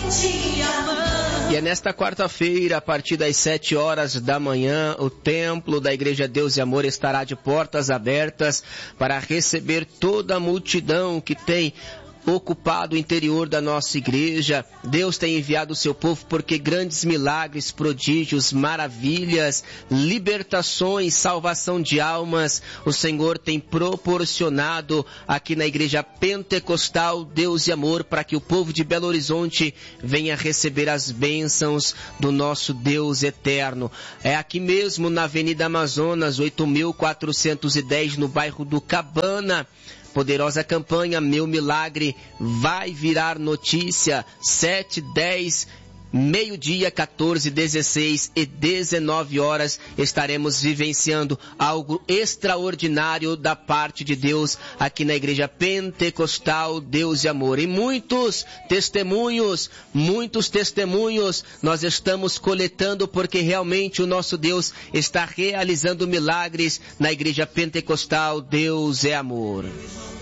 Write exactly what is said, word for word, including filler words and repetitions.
E é nesta quarta-feira, a partir das sete horas da manhã, o templo da Igreja Deus e Amor estará de portas abertas para receber toda a multidão que tem ocupado o interior da nossa igreja. Deus tem enviado o seu povo porque grandes milagres, prodígios, maravilhas, libertações, salvação de almas, o Senhor tem proporcionado aqui na Igreja Pentecostal Deus e Amor, para que o povo de Belo Horizonte venha receber as bênçãos do nosso Deus eterno. É aqui mesmo na Avenida Amazonas, oito mil quatrocentos e dez, no bairro do Cabana. Poderosa campanha Meu Milagre vai virar notícia. Sete, dez, meio-dia, quatorze, dezesseis e dezenove horas estaremos vivenciando algo extraordinário da parte de Deus aqui na Igreja Pentecostal Deus e Amor. E muitos testemunhos, muitos testemunhos nós estamos coletando, porque realmente o nosso Deus está realizando milagres na Igreja Pentecostal Deus é Amor.